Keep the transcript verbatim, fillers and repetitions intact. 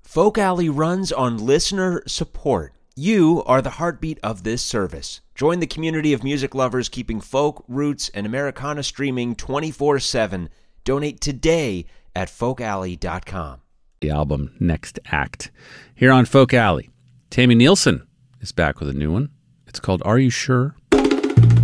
Folk Alley runs on listener support. You are the heartbeat of this service. Join the community of music lovers keeping folk, roots, and Americana streaming twenty-four seven. Donate today at folk alley dot com. The album Next Act. Here on Folk Alley, Tammy Nielsen is back with a new one. It's called Are You Sure?